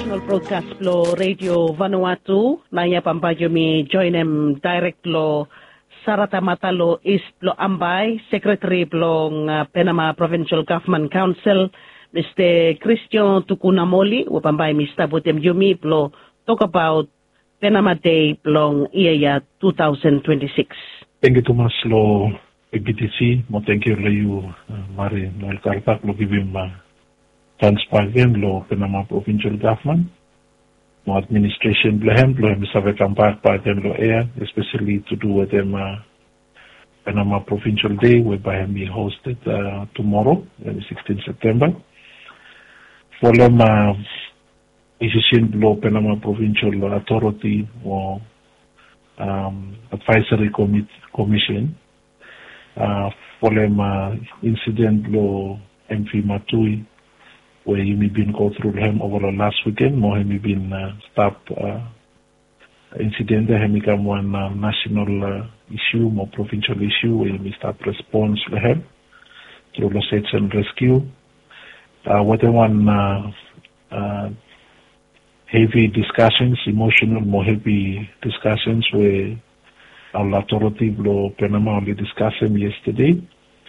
national broadcast lo Radio Vanuatu na ya pambayo mi joinem direct lo Sarata Matalo East lo Ambay, Secretary blong Panama Provincial Government Council, Mr. Christian Tukunamoli, wapambay Mr. Botem Yumi blo talk about Panama Day blong iya 2026. Thank you, Thomas lo PBTC. Mo thank you you Mari Noel Karpak lo give him transparent lo Panama Provincial Government. Mo administration blehem sabe kampak pa dem lo air, especially to do with them Panama Provincial Day, whereby we hosted tomorrow, the 16th September. For them decision below Panama Provincial Authority or Advisory Commission for them incident below MP Matui, where he may been go through him over the last weekend, more he may been stopped incident there he become one national issue, more provincial issue, where he may start response to him through the search and rescue. What one heavy discussions, emotional, more heavy discussions where our authority below Panama only discussed them yesterday.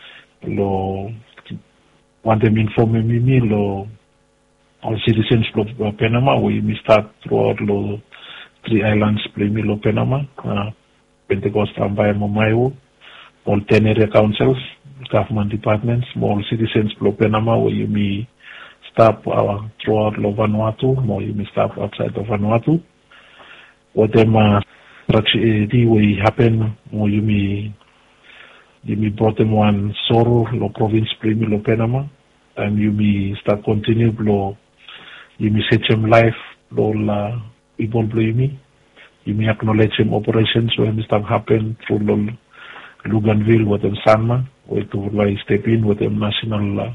Want them informing me lo all citizens of Panama we start throughout lo 3 islands play me lo Panama, Pentecost Ambay Mamayo, all 10 area councils, government departments, all citizens of Panama where you may stop throughout lo Vanuatu, more you may stop outside of Vanuatu. What them tragedy will happen, or you may brought them one sorrow, lo province primi lo Panama, and you may start continue lo, you may set them life, lo la people blame you may acknowledge them operations when this stuff happen through lo Luganville with them Sanma, where to like step in with them national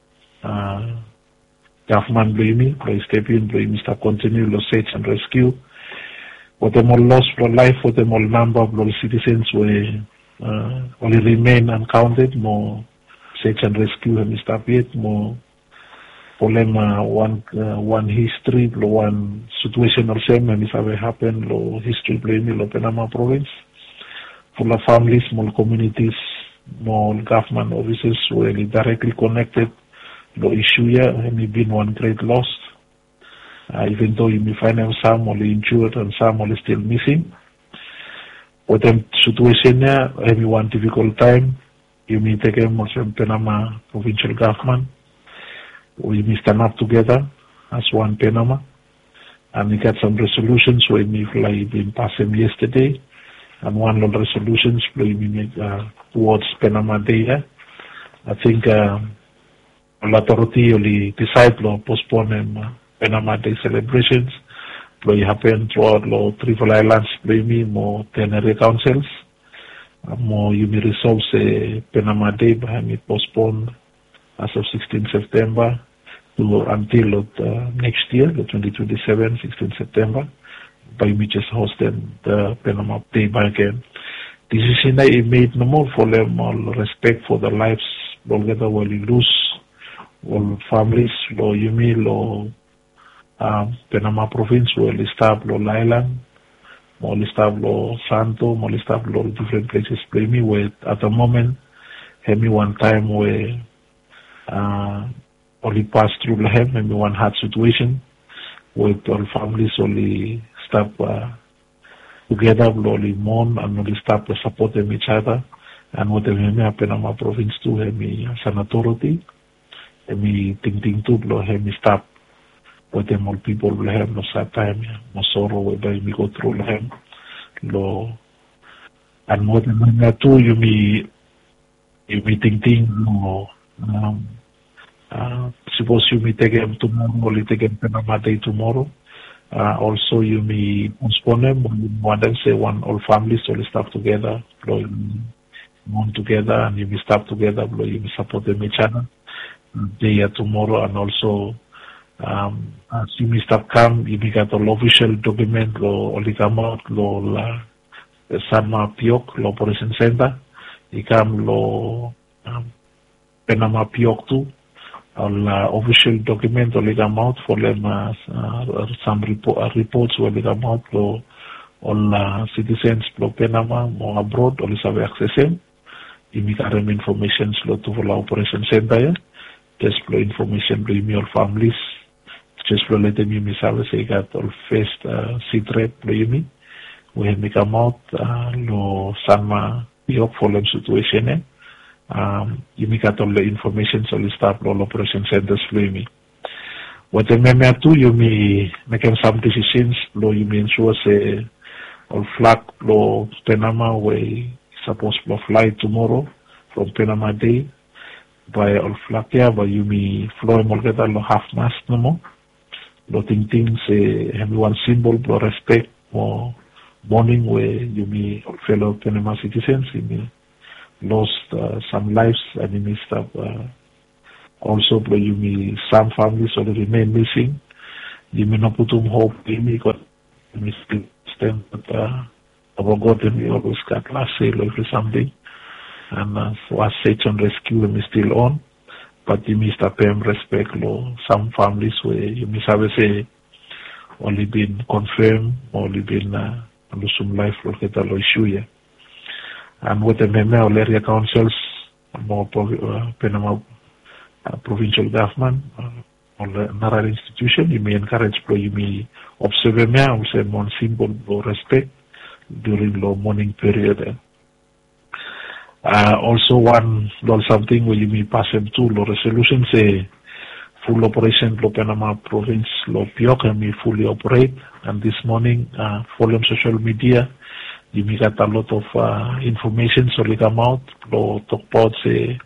government blame like step in blame start continue lo search and rescue. What them all lost for life, what them all number of citizens were only remain uncounted, more search and rescue and stop it, more problem one history, one situation or same and if ever happened, lo history blame lo Panama province. Full of families, small communities, more government offices were directly connected, lo issue here, and may been one great loss. Even though you may find them some only injured and some only still missing. With them situation here, every one difficult time, you may take them also in Panama provincial government. We may stand up together as one Panama. And we got some resolutions where we like been passed them yesterday. And one of the resolutions we make towards Panama Day. I think the authority only decide to postpone them Panama Day celebrations. It happen throughout the Triple Islands, more 10 area councils. More you may resolve say Panama Day behind it postponed as of 16 September to until next year, the 2027, 16 September. By we just hosting the Panama Day back again. Decision that he made no more for them all respect for the lives together while you lose all families, lo Yumi, lo Panama province, lo Listab, lo Island, mo Listab, lo Santo, mo Listab, lo different places play me where at the moment, have me one time where only pass through Lahem, have me one hard situation where all families only stop together, only mourn and only stop to support them each other. And what them have Panama province too, have me as an authority, have me think too, have me stop. What them all people will have no sad time, no sorrow, whereby we go through them. And more than that too, you may think, suppose you may take them tomorrow, only take them Panama Day tomorrow. Also, you may postpone them, one them say one all families all stop together, mourn together, and you may stop together, you may support them each other. Day tomorrow, and also as you may start come, you may get all official document, only come out, Sanma Piok, Operation Center, you come, Panama Piok too, all official document will come out for them some reports will come out for all citizens of Panama or abroad or have access them. Imikaram information to the operation center. Just for information to your families. Just for let them you say got all first seat rep you we have come out lo sama yok for them situation you make all the information so we start all operation centers for me. What the member too you may make some decisions lo you may ensure say all flag lo Panama way supposed to fly tomorrow from Panama Day by all flag here but you may fly more get lo half mast no more lo things have one symbol lo respect or morning where you may fellow Panama citizens you may lost some lives and you may stop also you may some families or remain missing you may not put hope you may got you may still stand but about God and we always got last sale or something and for us search and rescue we may still on but you may stop them respect law some families where you may have say only been confirmed only been some life look at the issue here. And with the member area councils, more Panama provincial government or another institution, you may encourage you may observe me and say one symbol of respect during the morning period. Also one something where you may pass them to law resolution say full operation lo Panama province lo Pioca may fully operate and this morning following social media you may get a lot of information so it come out lo talk about say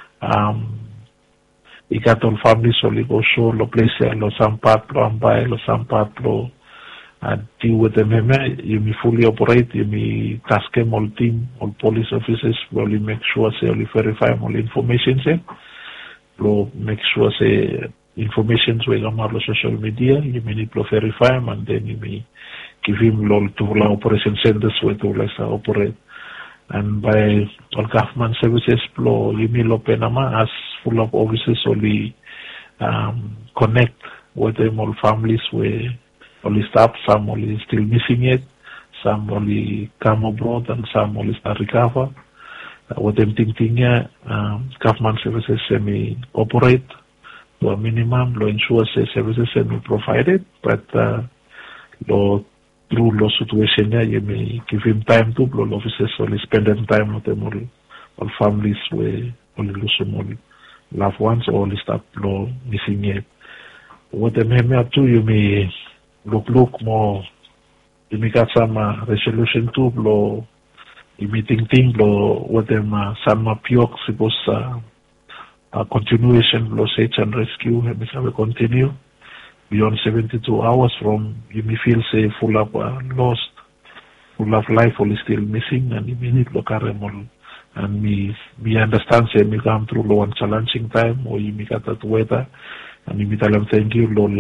you got all families so it go show lo place lo sampat lo ambay lo sampat lo deal with the member you may fully operate you may task them all team all police officers will make sure say only verify all information say lo make sure say information will come out on social media, you may need to verify them and then you may give him to the operation centers where to operate. And by all government services, you may Panama as full of officers only connect with them all families where only staff, some only still missing it, some only come abroad and some only start recover. What them thinking government services may operate to a minimum, lo ensure services may provided, but lo through lo situation you may give him time to lo officers only spend them time with them all families where only lose some loved ones or only start lo missing it. What them have to you may look more you may got some resolution to lo meeting thing lo with them some Piok suppose continuation lo search and rescue have continue beyond 72 hours from you may feel say full of lost full of life or still missing and you may need to carry them and me understand say me come through lo one challenging time or you may get that weather and you may tell them thank you lo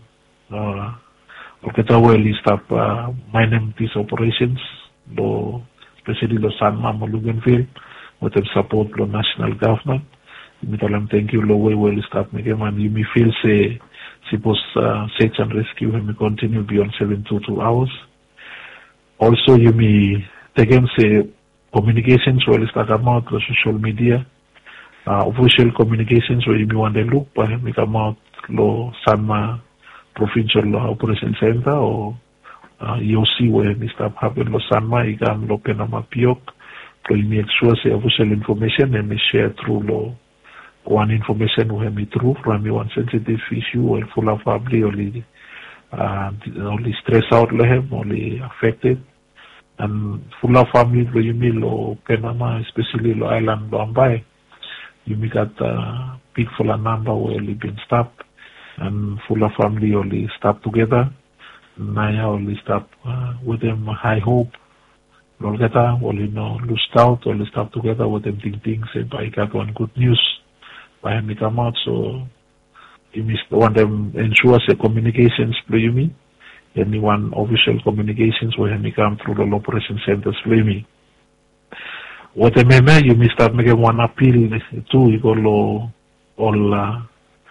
well stop mining these operations lo especially the Sanma Luganville, with the support of the national government. You may tell them thank you, way well start making and you may feel say suppose search and rescue may continue beyond 72 hours. Also you may again say communications will start come out the social media, official communications where you may want to look but may come out lo Sanma Provincial Operation Center or EOC where we start having lo Sanma igam lo Panama Piok so you make sure say official information and we share through lo one information we have through from one sensitive issue or full of family only stress out lehem only affected and full of family lo you mean lo Panama especially lo island lo Ambay you may got big full number where only been stopped and full of family only stop together. Naya only stop with them high hope. Lolgeta only lose out, only stop together with them think say by got one good news by him come out so you must want them ensure say communications play you me. Anyone official communications where he come through the operation centers play me. What I may you may start making one appeal too, you go all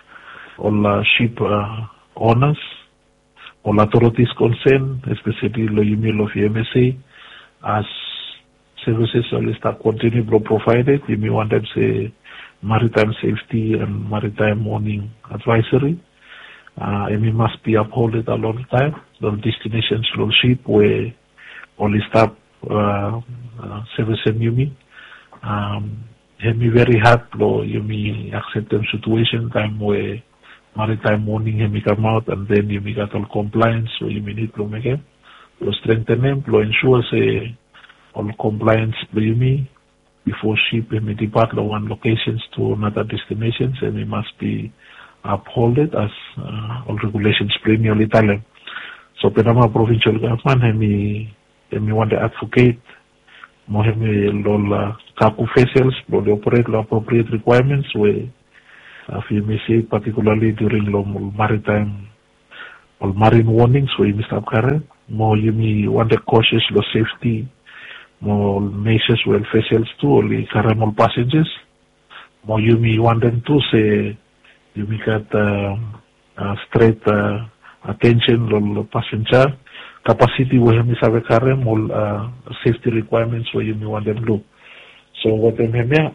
all ship owners, all authorities concerned, especially lo yumi of MSA, as services will start continue to provided. You may want them say maritime safety and maritime warning advisory. And we must be upheld a long time. The destinations will ship where only staff service and Yumi. Me very hard lo Yumi accept them situation time where maritime warning Yumi come out and then Yumi got all compliance, so Yumi need to make it. Lo strengthen them, lo ensure say all compliance lo Yumi before ship Yumi depart lo one locations to another destinations, and we must be upholded as all regulations premium Italian. So Panama provincial government me want to advocate more lol CAPU vessels will operate the appropriate requirements where if you may say particularly during maritime or marine warnings where you must have current more you may want the cautious lo safety more measures well vessels too only current all passengers more you may want them to say you may get straight attention lol passenger capacity where you have current all safety requirements where you may want them look. So what them here,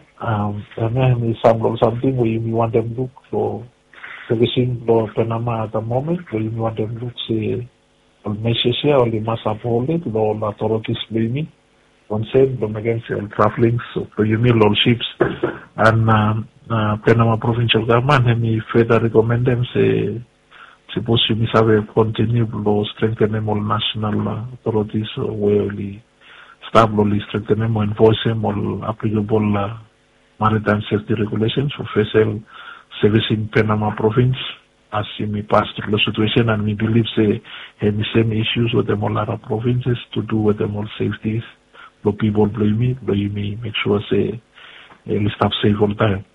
something where you may want them look for servicing law Panama at the moment where you may want them look say all measures here only must uphold it, law authorities blaming concern them against all traveling so you may all ships and Panama provincial government and me further recommend them say suppose you must have a continued law strengthen them all national authorities where we staff law strengthen them or enforce them all applicable maritime safety regulations for vessel servicing Panama province as you may pass through the situation, and we believe say have the same issues with them all other provinces to do with them all safeties. The people blame me, but you may make sure say we stop safe all the time.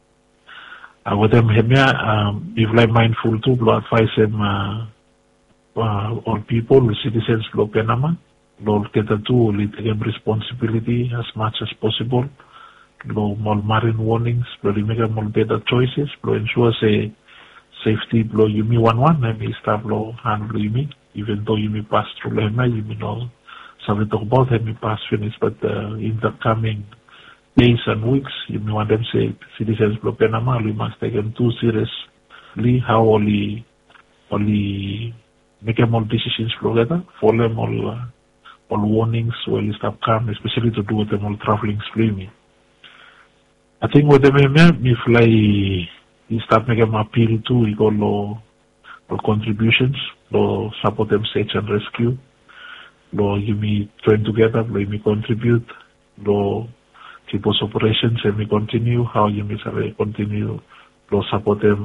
With them be very mindful too, to advise them all people, citizens of Panama, Lord get to take them responsibility as much as possible. Lord more marine warnings, but make them more better choices, but ensure say safety blow you me one and me start blow handle you me, even though you may pass through Lema, you may know something talk about and me pass finish, but in the coming days and weeks, you may want them say citizens of Panama, we must take them too seriously how only make them all decisions together, follow them all warnings while you stop calm, especially to do with them all traveling streaming. I think with them if like you start making them appeal to we go low contributions, low support them search and rescue, low you may join together, low you may contribute, low people's operations and we continue how you may continue to support them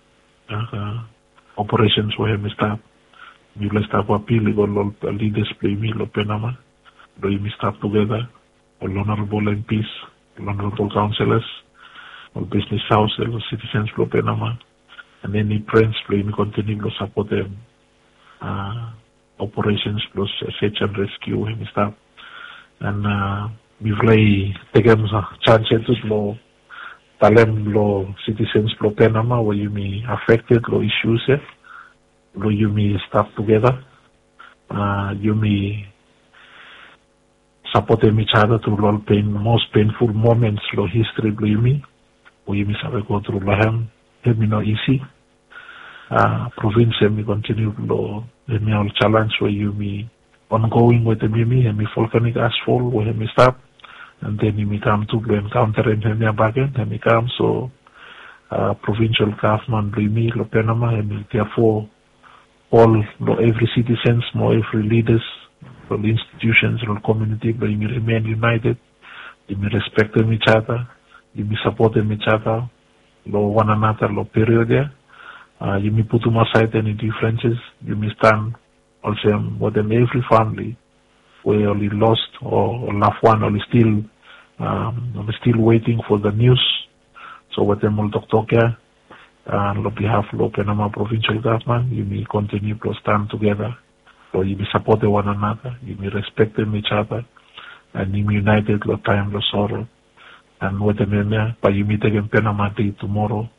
operations where we start. You will start appeal all leaders play me lo Panama, lo you may start together, all honorable MPs, all honorable councillors, all business houses, all citizens lo Panama, and any friends play me continue to support them operations plus search and rescue where we start. And we play take them chance to lo talem lo citizens lo Panama where you may affected lo issues lo you may start together. You may support them each other through all most painful moments lo history lo you may where you may go through lo it may not easy. Province may continue lo may all challenge where you may ongoing with the Mimi and volcanic asphalt where he stop and then he may come to encounter in the bargain and he come so provincial government Mimi lo Panama and therefore all every citizens more every leaders all institutions all community but you may remain united, you may respect them each other, you may support them each other lo one another lo period there, you may put them aside any differences, you may stand also more than every family where only lost or loved one only still waiting for the news. So what them all talk here on behalf of Panama provincial government, you may continue to stand together, or you may support one another, you may respect them each other, and you may united lo time lo sorrow. And what them here, but you may take in Panama Day tomorrow,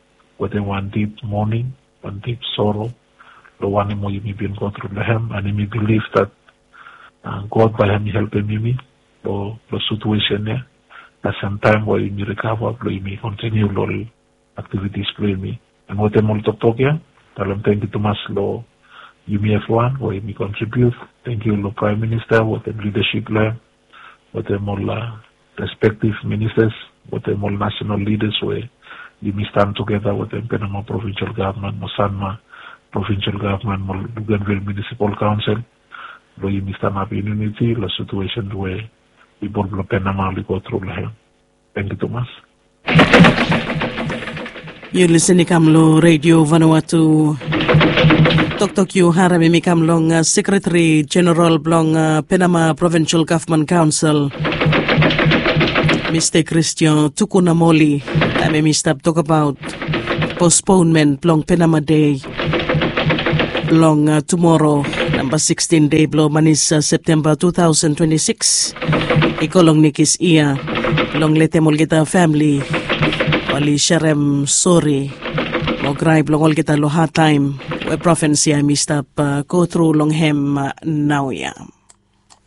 with one deep mourning, one deep sorrow, the one mo yumi been go through lehem, and me believe that God by him helping me, the situation there. At some time where you recover, me continue lol activities play me. And what I'm all talk here, thank you to mas lo UMF1 where me contribute. Thank you lo Prime Minister, what them leadership learn, what them all respective ministers, what them all national leaders where you stand together with them Panama provincial government, Mosanma provincial government, Luganville Municipal Council, lo you stand up in unity, the situation where people of Panama go through here. Thank you, Thomas. You listening kamlo Radio Vanuatu. Tok you harami mi kamlong Secretary General blong Panama Provincial Government Council. Mr. Christian Tukunamoli. I may stop talk about postponement blong Panama Day. Blong tomorrow. Number 16 day blow manis September 2026. Ikolong nikis iya. Long letemol kita family. Wali sharem sorry. Mogray blongol kita loha time. We province ya mistap go through long hem now ya.